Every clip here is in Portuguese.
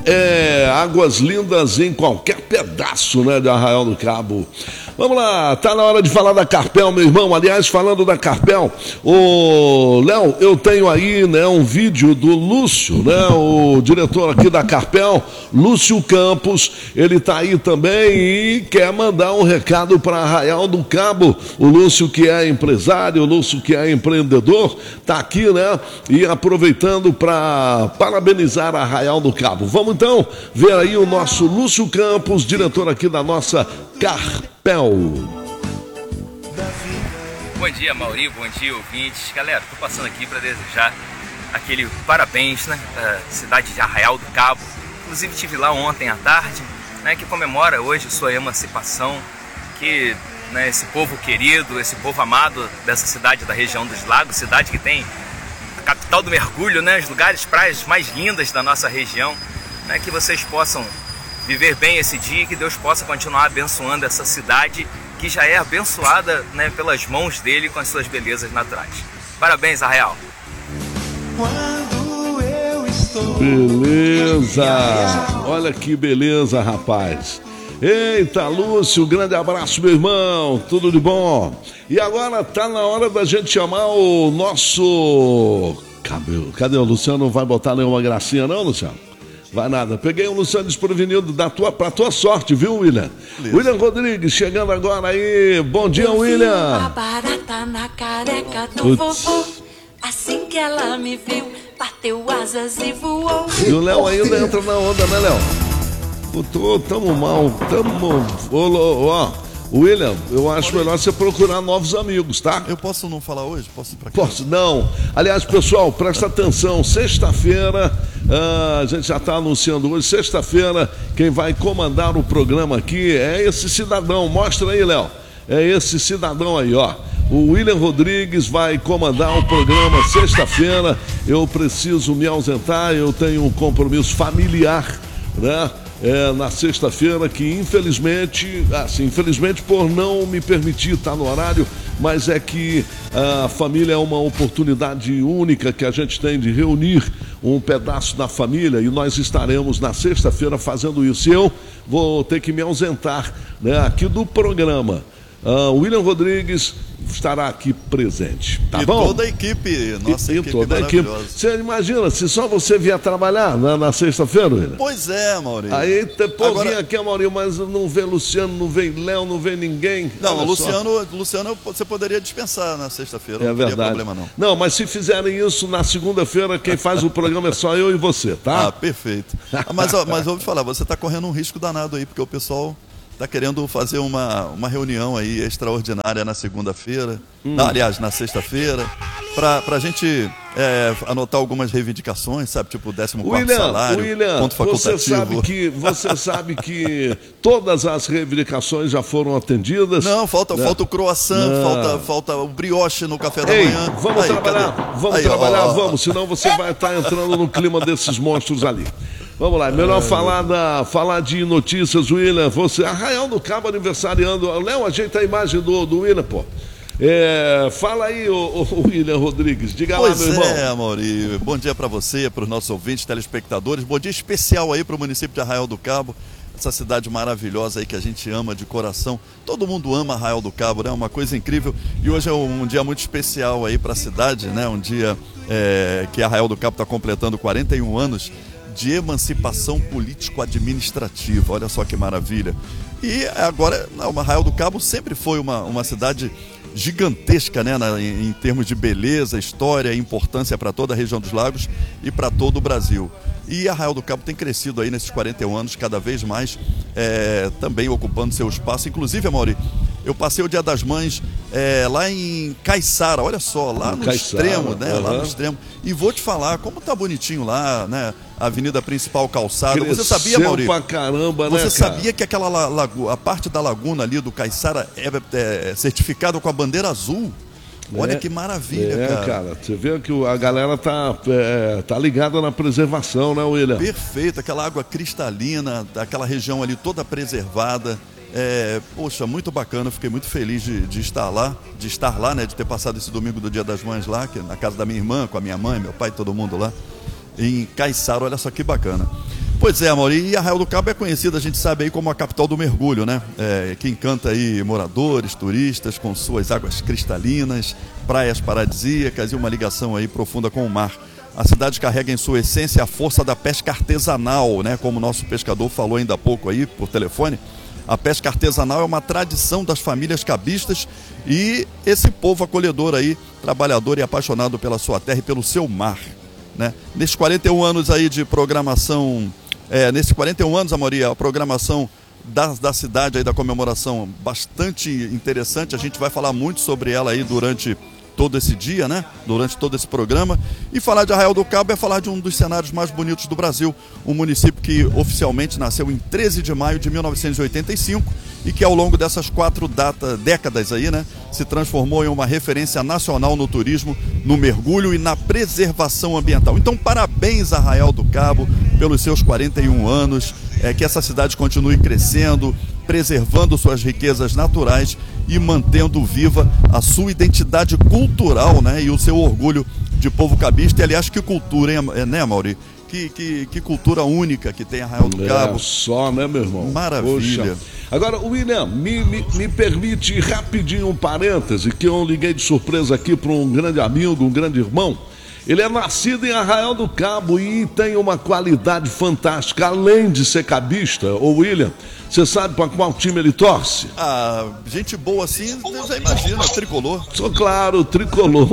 águas lindas em qualquer pedaço, né, de Arraial do Cabo. Vamos lá, tá na hora de falar da Carpel, meu irmão. Aliás, falando da Carpel, Léo, eu tenho aí, né, um vídeo do Lúcio, né, o diretor aqui da Carpel, Lúcio Campos. Ele tá aí também e quer mandar um recado para Arraial do Cabo. O Lúcio, que é empresário, o Lúcio, que é empreendedor, tá aqui, né, e aproveitando para parabenizar Arraial do Cabo. Vamos então ver aí o nosso Lúcio Campos, diretor aqui da nossa Carpel. Bom dia, Mauri, bom dia, ouvintes. Galera, tô passando aqui para desejar aquele parabéns, né, da cidade de Arraial do Cabo. Inclusive estive lá ontem à tarde, né, que comemora hoje sua emancipação, que, né, esse povo querido, esse povo amado dessa cidade da região dos Lagos, cidade que tem a capital do mergulho, né, os lugares, praias mais lindas da nossa região, né, que vocês possam viver bem esse dia e que Deus possa continuar abençoando essa cidade que já é abençoada, né, pelas mãos dele com as suas belezas naturais. Parabéns, Arraial! Beleza! Olha que beleza, rapaz! Eita, Lúcio, grande abraço, meu irmão, tudo de bom? E agora tá na hora da gente chamar o nosso... Cadê o Luciano? Não vai botar nenhuma gracinha não, Luciano? Vai nada, peguei o Luciano desprevenido pra tua sorte, viu, William? Beleza. William Rodrigues, chegando agora aí. Bom dia, William. A barata na careca do vovô. Assim que ela me viu, bateu asas e voou. E o Léo ainda entra na onda, né, Léo? Tamo mal, William, eu acho melhor você procurar novos amigos, tá? Eu posso não falar hoje? Posso ir pra cá? Posso, não. Aliás, pessoal, presta atenção. Sexta-feira, a gente já está anunciando hoje. Sexta-feira, quem vai comandar o programa aqui é esse cidadão. Mostra aí, Léo. É esse cidadão aí, ó. O William Rodrigues vai comandar o programa sexta-feira. Eu preciso me ausentar, eu tenho um compromisso familiar, né? Na sexta-feira, que infelizmente por não me permitir estar no horário, mas é que a família é uma oportunidade única que a gente tem de reunir um pedaço da família e nós estaremos na sexta-feira fazendo isso. E eu vou ter que me ausentar, né, aqui do programa. O William Rodrigues estará aqui presente, tá bom? Toda a equipe, nossa equipe toda a equipe. Você imagina, se só você vier trabalhar na sexta-feira, William? Pois é, Maurício. Aí, vim aqui, Maurício, mas não vê Luciano, não vem Léo, não vem ninguém. Não, Luciano você poderia dispensar na sexta-feira, não teria problema não. Não, mas se fizerem isso na segunda-feira, quem faz o programa é só eu e você, tá? Ah, perfeito. Mas vou te falar, você está correndo um risco danado aí, porque o pessoal está querendo fazer uma reunião aí extraordinária na segunda-feira, aliás, na sexta-feira, para a gente anotar algumas reivindicações, sabe, tipo o 14º salário, ponto facultativo. Você sabe que todas as reivindicações já foram atendidas. Não, falta o croissant, falta o brioche no café da manhã. Vamos trabalhar, vamos, senão você vai estar entrando no clima desses monstros ali. Vamos lá, melhor falar de notícias, William. Arraial do Cabo aniversariando. Léo, ajeita a imagem do William, pô. Fala aí, o William Rodrigues. Diga lá, meu irmão. Pois é, Mauri. Bom dia para você, para os nossos ouvintes, telespectadores. Bom dia especial aí para o município de Arraial do Cabo. Essa cidade maravilhosa aí que a gente ama de coração. Todo mundo ama Arraial do Cabo, né? Uma coisa incrível. E hoje é um dia muito especial aí para a cidade, né? Um dia que Arraial do Cabo está completando 41 anos de emancipação político-administrativa. Olha só que maravilha. E agora, o Arraial do Cabo sempre foi uma cidade gigantesca, né, em termos de beleza, história e importância para toda a região dos Lagos e para todo o Brasil. E Arraial do Cabo tem crescido aí nesses 41 anos, cada vez mais, também ocupando seu espaço. Inclusive, Amaury, eu passei o Dia das Mães lá em Caiçara, olha só, lá no extremo, né? Lá no extremo. E vou te falar, como tá bonitinho lá, né? A avenida principal calçada. Cresceu, você sabia, Maurício? Pra caramba, você né, sabia que aquela a parte da laguna ali do Caiçara é certificada com a bandeira azul? Olha que maravilha, cara. Você vê que a galera tá ligada na preservação, né, William? Perfeito, aquela água cristalina, aquela região ali toda preservada. Poxa, muito bacana, fiquei muito feliz de estar lá, né, de ter passado esse domingo do Dia das Mães lá, na casa da minha irmã, com a minha mãe, meu pai, todo mundo lá, em Caiçara. Olha só que bacana. Pois é, Mauri, e Arraial do Cabo é conhecida, a gente sabe aí, como a capital do mergulho, né? Que encanta aí moradores, turistas, com suas águas cristalinas, praias paradisíacas e uma ligação aí profunda com o mar. A cidade carrega em sua essência a força da pesca artesanal, né? Como o nosso pescador falou ainda há pouco aí por telefone. A pesca artesanal é uma tradição das famílias cabistas e esse povo acolhedor aí, trabalhador e apaixonado pela sua terra e pelo seu mar, né? Nesses 41 anos aí de programação, nesses 41 anos, Amaury, a programação da cidade aí, da comemoração, bastante interessante. A gente vai falar muito sobre ela aí durante todo esse dia, né? Durante todo esse programa. E falar de Arraial do Cabo é falar de um dos cenários mais bonitos do Brasil, um município que oficialmente nasceu em 13 de maio de 1985 e que ao longo dessas 4 décadas aí, né, se transformou em uma referência nacional no turismo, no mergulho e na preservação ambiental. Então, parabéns a Arraial do Cabo pelos seus 41 anos, que essa cidade continue crescendo, preservando suas riquezas naturais e mantendo viva a sua identidade cultural, né, e o seu orgulho de povo cabista. E, aliás, que cultura, hein, né, Mauri? Que cultura única que tem Arraial do Cabo. Só, né, meu irmão? Maravilha. Poxa. Agora, William, me permite rapidinho um parêntese, que eu liguei de surpresa aqui para um grande amigo, um grande irmão. Ele é nascido em Arraial do Cabo e tem uma qualidade fantástica, além de ser cabista. Ô William, você sabe para qual time ele torce? Ah, gente boa assim, Deus já imagina, tricolor. Sou claro, tricolor.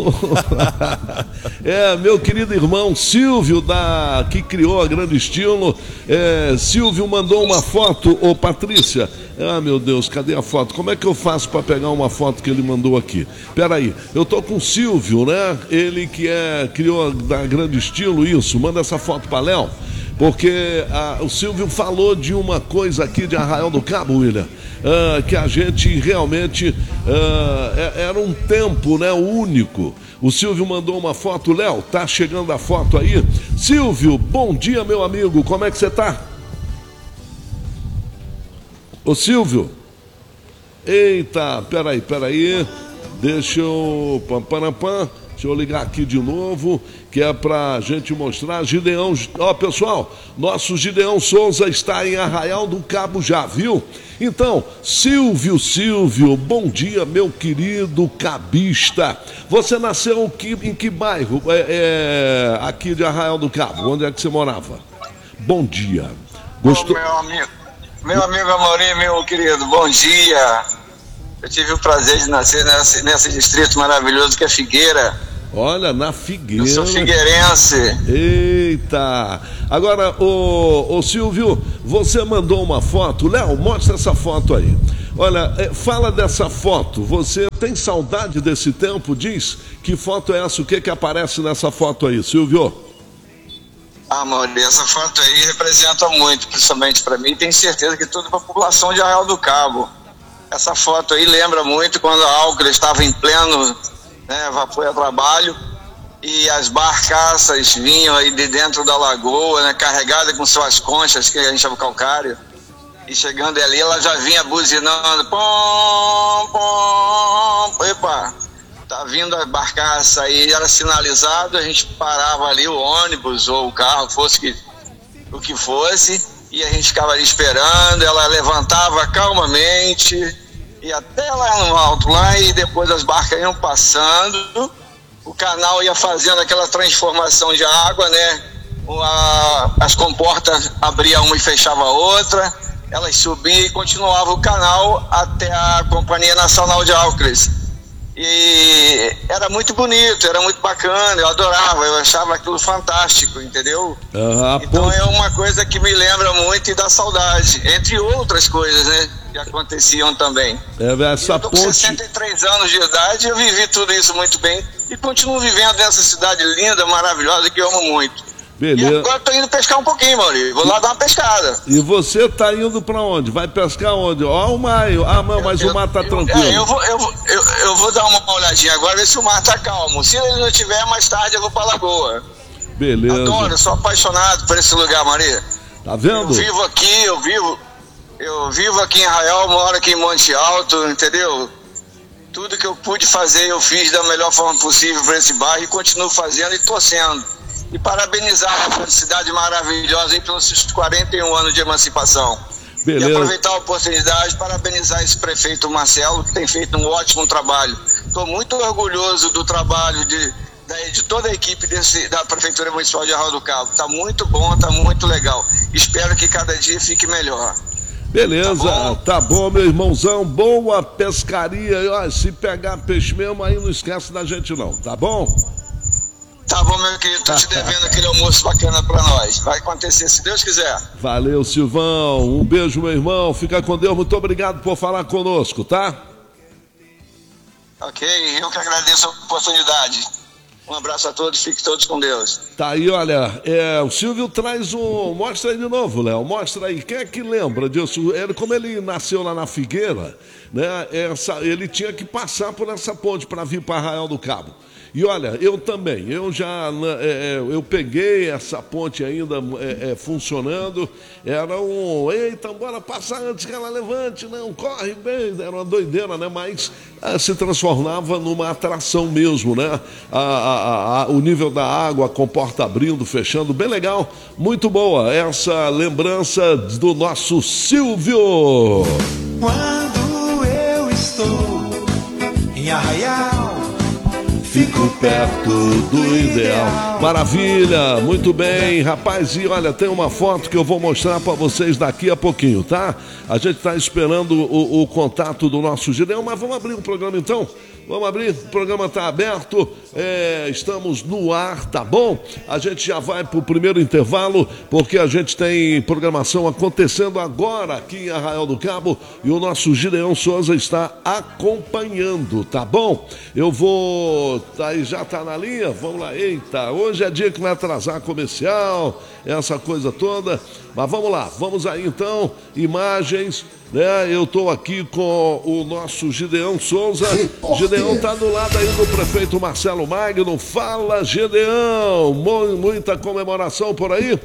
Meu querido irmão Silvio, que criou a Grande Estilo. Silvio mandou uma foto, ô Patrícia. Ah, meu Deus, cadê a foto? Como é que eu faço para pegar uma foto que ele mandou aqui? Peraí, eu tô com o Silvio, né? Ele que criou da Grande Estilo, isso. Manda essa foto para Léo, porque o Silvio falou de uma coisa aqui de Arraial do Cabo, William, que a gente realmente era um tempo, né, único. O Silvio mandou uma foto. Léo, tá chegando a foto aí. Silvio, bom dia, meu amigo, como é que você tá? Ô Silvio, eita, peraí, deixa eu ligar aqui de novo, que é pra gente mostrar. Gideão, pessoal, nosso Gideão Souza está em Arraial do Cabo já, viu? Então, Silvio, bom dia, meu querido cabista. Você nasceu em que bairro aqui de Arraial do Cabo? Onde é que você morava? Bom dia. Gostou? Meu amigo Amaury, meu querido, bom dia. Eu tive o prazer de nascer nesse distrito maravilhoso que é Figueira. Olha, na Figueira. Eu sou figueirense. Eita! Agora, ô Silvio, você mandou uma foto. Léo, mostra essa foto aí. Olha, fala dessa foto. Você tem saudade desse tempo? Diz, que foto é essa? O que aparece nessa foto aí, Silvio? Amaury, essa foto aí representa muito, principalmente para mim, e tenho certeza que toda a população de Arraial do Cabo. Essa foto aí lembra muito quando a Alcra estava em pleno, né, vapor a trabalho, e as barcaças vinham aí de dentro da lagoa, né, carregadas com suas conchas, que a gente chama calcário, e chegando ali ela já vinha buzinando, pom, pom, epa, tá vindo a barcaça aí, era sinalizado, a gente parava ali o ônibus ou o carro, fosse o que fosse, e a gente ficava ali esperando, ela levantava calmamente, e até lá no alto lá, e depois as barcas iam passando, o canal ia fazendo aquela transformação de água, né? As comportas abria uma e fechava a outra, elas subiam e continuava o canal até a Companhia Nacional de Alcres. E era muito bonito, era muito bacana, eu adorava, eu achava aquilo fantástico, entendeu? Então é uma coisa que me lembra muito e dá saudade, entre outras coisas, né, que aconteciam também. Essa eu tô com 63 anos de idade, eu vivi tudo isso muito bem e continuo vivendo nessa cidade linda, maravilhosa, que eu amo muito. Beleza. E agora tô indo pescar um pouquinho, Maurício. Vou lá dar uma pescada. E você tá indo pra onde? Vai pescar onde? Ó, o maio. Ah, mas o mar tá tranquilo. Eu vou dar uma olhadinha agora, ver se o mar tá calmo. Se ele não tiver, mais tarde eu vou pra lagoa. Beleza. Adoro, eu sou apaixonado por esse lugar, Maria. Tá vendo? Eu vivo aqui, eu vivo aqui em Arraial, moro aqui em Monte Alto, entendeu? Tudo que eu pude fazer, eu fiz da melhor forma possível para esse bairro e continuo fazendo e torcendo. e parabenizar a cidade maravilhosa aí pelos seus 41 anos de emancipação. Beleza. E aproveitar a oportunidade, parabenizar esse prefeito Marcelo, que tem feito um ótimo trabalho. Estou muito orgulhoso do trabalho de toda a equipe da Prefeitura Municipal de Arraial do Cabo. Está muito bom, está muito legal. Espero que cada dia fique melhor. Beleza, tá bom, meu irmãozão. Boa pescaria. E, ó, se pegar peixe mesmo, aí não esquece da gente não, tá bom? Tá bom, meu querido, tô te devendo aquele almoço bacana pra nós. Vai acontecer, se Deus quiser. Valeu, Silvão. Um beijo, meu irmão. Fica com Deus. Muito obrigado por falar conosco, tá? Ok, eu que agradeço a oportunidade. Um abraço a todos, fiquem todos com Deus. Tá aí, olha, o Silvio traz um... Mostra aí de novo, Léo, mostra aí. Quem é que lembra disso? Como ele nasceu lá na Figueira, né? Ele tinha que passar por essa ponte para vir para Arraial do Cabo. E olha, eu também, eu peguei essa ponte ainda funcionando, eita, bora passar antes que ela levante, não, corre bem, era uma doideira, né, mas se transformava numa atração mesmo, né, o nível da água, a comporta abrindo, fechando, bem legal, muito boa essa lembrança do nosso Silvio. Quando eu estou em Arraial, fico perto do ideal. Maravilha, muito bem, rapaz. E olha, tem uma foto que eu vou mostrar para vocês daqui a pouquinho, tá? A gente está esperando o contato do nosso Gideão, mas vamos abrir o programa então? Vamos abrir, o programa está aberto, estamos no ar, tá bom? A gente já vai para o primeiro intervalo, porque a gente tem programação acontecendo agora aqui em Arraial do Cabo e o nosso Gideão Souza está acompanhando, tá bom? Eu vou, aí já tá na linha, vamos lá, eita, hoje é dia que vai atrasar comercial, essa coisa toda, mas vamos lá, vamos aí então, imagens, né? Eu estou aqui com o nosso Gideão Souza. Gideão está do lado aí do prefeito Marcelo Magno. Fala, Gideão! Muita comemoração por aí?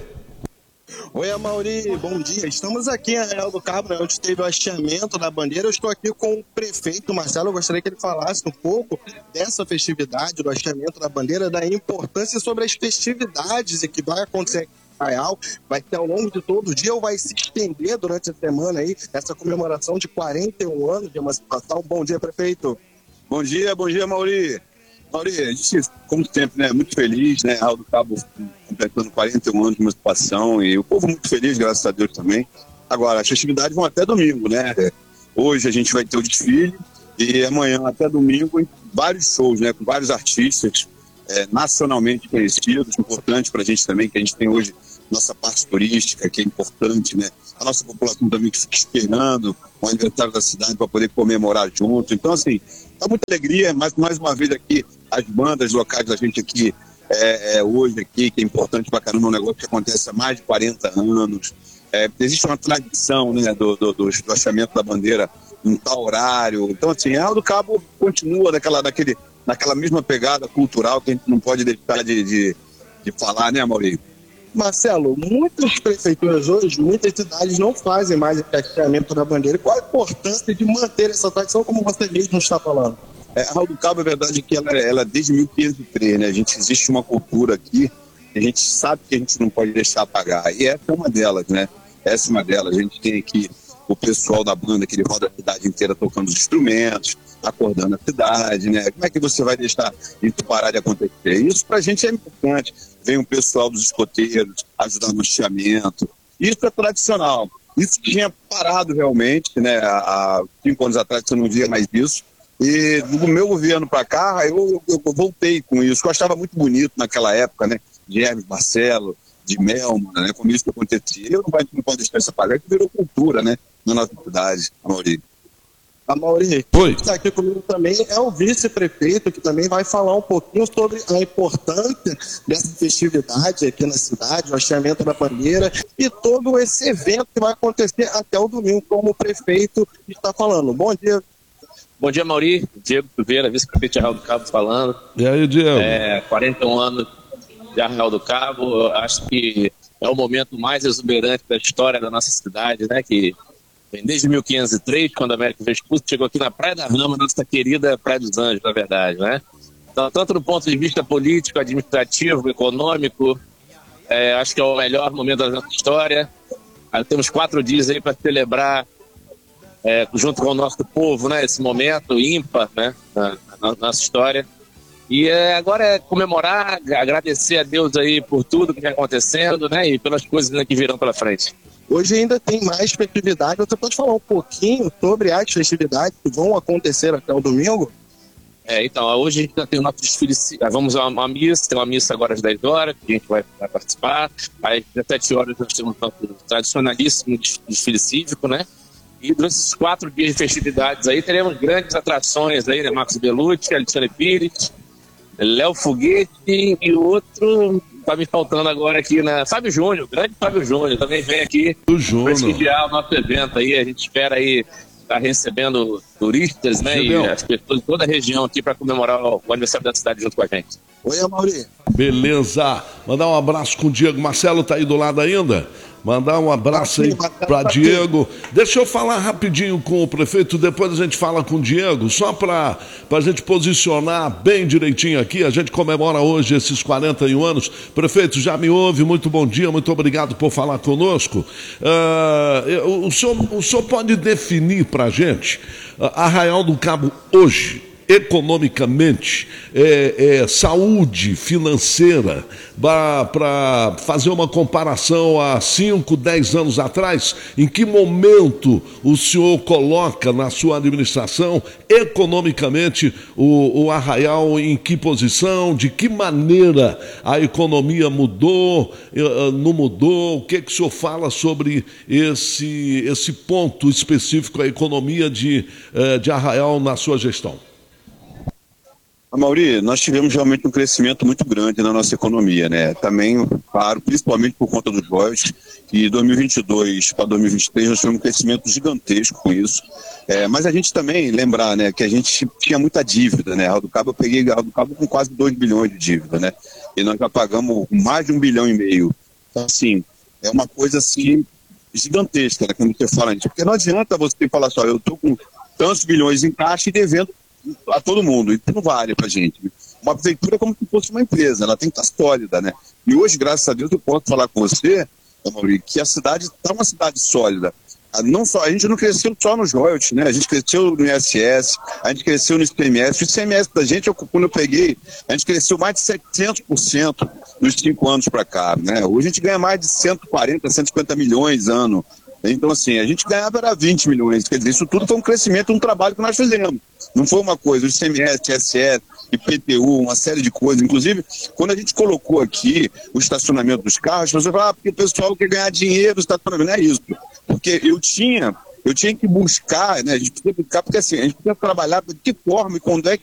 Oi, Amaury, bom dia. Estamos aqui em Arraial do Cabo, né, onde teve o hasteamento da bandeira. Eu estou aqui com o prefeito Marcelo. Eu gostaria que ele falasse um pouco dessa festividade, do hasteamento da bandeira, da importância sobre as festividades que vai acontecer aqui. Arraial, vai ser ao longo de todo o dia ou vai se estender durante a semana aí, essa comemoração de 41 anos de emancipação. Bom dia, prefeito. Bom dia, Mauri. Mauri, a gente, como sempre, né, muito feliz, né, Arraial do Cabo completando 41 anos de emancipação e o povo muito feliz, graças a Deus também. Agora, as festividades vão até domingo, né? Hoje a gente vai ter o desfile e amanhã até domingo vários shows, né, com vários artistas nacionalmente conhecidos, importante para a gente também, que a gente tem hoje nossa parte turística, que é importante, né? A nossa população também que fica esperando o aniversário da cidade para poder comemorar junto. Então, assim, tá muita alegria, mais uma vez aqui, as bandas locais da gente aqui, hoje aqui, que é importante pra caramba, um negócio que acontece há mais de 40 anos. Existe uma tradição, né, do hasteamento da bandeira em tal horário. Então, assim, Arraial do Cabo continua naquela mesma pegada cultural que a gente não pode deixar de falar, né, Maurício? Marcelo, muitas prefeituras hoje, muitas cidades não fazem mais esse hasteamento da bandeira. Qual a importância de manter essa tradição, como você mesmo está falando? Arraial do Cabo, é verdade que ela desde 1503, né? A gente existe uma cultura aqui, a gente sabe que a gente não pode deixar apagar. E essa é uma delas, né? Essa é uma delas. A gente tem aqui o pessoal da banda que ele roda a cidade inteira tocando os instrumentos, acordando a cidade, né? Como é que você vai deixar isso parar de acontecer? Isso pra gente é importante. Vem o pessoal dos escoteiros ajudar no hasteamento. Isso é tradicional. Isso tinha parado realmente, né? Há 5 anos atrás você não via mais isso. E do meu governo para cá, eu voltei com isso. Eu achava muito bonito naquela época, né? De Hermes Barcelo, de Melma, né? Como isso que acontecia. Eu não posso deixar isso apagar, que virou cultura, né? Na nossa cidade, Amaury. Amaury, quem está aqui comigo também é o vice-prefeito, que também vai falar um pouquinho sobre a importância dessa festividade aqui na cidade, o hasteamento da bandeira e todo esse evento que vai acontecer até o domingo, como o prefeito está falando. Bom dia. Bom dia, Amaury. Diego Silveira, vice-prefeito de Arraial do Cabo, falando. E aí, Diego? 41 anos de Arraial do Cabo. Eu acho que é o momento mais exuberante da história da nossa cidade, né? Que vem desde 1503, quando a América Vespucci chegou aqui na Praia da Rama, nossa querida Praia dos Anjos, na verdade, né? Então, tanto do ponto de vista político, administrativo, econômico, acho que é o melhor momento da nossa história. Temos 4 dias aí para celebrar junto com o nosso povo, né, esse momento ímpar, né, na nossa história. E agora é comemorar, agradecer a Deus aí por tudo que está acontecendo, né, e pelas coisas que virão pela frente. Hoje ainda tem mais festividades. Você pode falar um pouquinho sobre as festividades que vão acontecer até o domingo? Então, hoje a gente já tem o nosso desfile, vamos a uma missa, tem uma missa agora às 10 horas, que a gente vai participar. Às 17 horas nós temos o nosso tradicionalíssimo desfile cívico, né? E durante esses 4 dias de festividades aí, teremos grandes atrações aí, né? Marcos Bellucci, Alexandre Pires, Léo Foguete e o outro, tá me faltando agora aqui, Fábio Júnior, o grande Fábio Júnior, também vem aqui prestigiar o nosso evento aí. A gente espera aí estar recebendo turistas, né, e as pessoas de toda a região aqui para comemorar o aniversário da cidade junto com a gente. Oi, Amaury. Beleza. Mandar um abraço com o Diego. Marcelo tá aí do lado ainda? Mandar um abraço aí para Diego. Deixa eu falar rapidinho com o prefeito, depois a gente fala com o Diego, só para a gente posicionar bem direitinho aqui. A gente comemora hoje esses 41 anos. Prefeito, já me ouve? Muito bom dia, muito obrigado por falar conosco. O senhor pode definir para a gente Arraial do Cabo hoje, economicamente, saúde financeira, para fazer uma comparação a 5, 10 anos atrás, em que momento o senhor coloca na sua administração, economicamente, o Arraial em que posição, de que maneira a economia mudou, não mudou, o que o senhor fala sobre esse ponto específico, a economia de Arraial na sua gestão? Amaury, nós tivemos realmente um crescimento muito grande na nossa economia, né? Também, claro, principalmente por conta dos royalties, que 2022 para 2023 nós tivemos um crescimento gigantesco com isso. Mas a gente também lembrar, né, que a gente tinha muita dívida, né? Arraial do Cabo, eu peguei Arraial do Cabo com quase 2 bilhões de dívida, né? E nós já pagamos mais de 1,5 bilhão. Então, assim, é uma coisa assim gigantesca, né, quando você fala, porque não adianta você falar só, eu estou com tantos bilhões em caixa e devendo a todo mundo, isso não vale pra gente. Uma prefeitura é como se fosse uma empresa, ela tem que estar sólida, né? E hoje, graças a Deus, eu posso falar com você, Amaury, que a cidade está uma cidade sólida. Não só, a gente não cresceu só nos royalties, né? A gente cresceu no ISS, a gente cresceu no ICMS. O ICMS da gente, quando eu peguei, a gente cresceu mais de 700% nos 5 anos para cá, né? Hoje a gente ganha mais de 140, 150 milhões ano. Então, assim, a gente ganhava era 20 milhões, quer dizer, isso tudo foi um crescimento, um trabalho que nós fizemos. Não foi uma coisa, o ICMS, ISS, IPTU, uma série de coisas. Inclusive, quando a gente colocou aqui o estacionamento dos carros, as pessoas falaram, porque o pessoal quer ganhar dinheiro no estacionamento. Não é isso. Porque eu tinha que buscar, né? A gente precisa buscar, porque assim, a gente precisa trabalhar de que forma e quando é que